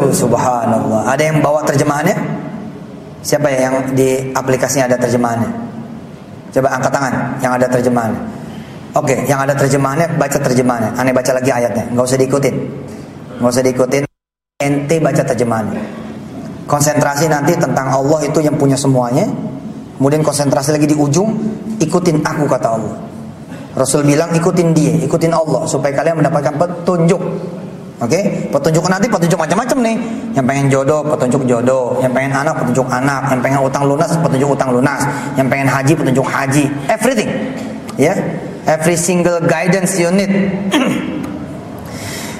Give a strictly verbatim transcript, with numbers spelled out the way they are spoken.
Oh, subhanallah. Ada yang bawa terjemahannya? Siapa ya yang di aplikasinya ada terjemahannya? Coba angkat tangan yang ada terjemahannya. Oke, yang ada terjemahannya baca terjemahannya. Aneh baca lagi ayatnya, nggak usah diikutin, nggak usah diikutin. Ente baca terjemahannya. Konsentrasi nanti tentang Allah itu yang punya semuanya. Kemudian konsentrasi lagi di ujung, ikutin aku kata Allah. Rasul bilang ikutin dia, ikutin Allah supaya kalian mendapatkan petunjuk. Oke, okay? Petunjuk nanti petunjuk macam-macam nih. Yang pengen jodoh, petunjuk jodoh. Yang pengen anak, petunjuk anak. Yang pengen utang lunas, petunjuk utang lunas. Yang pengen haji, petunjuk haji. Everything, ya, yeah? Every single guidance you need.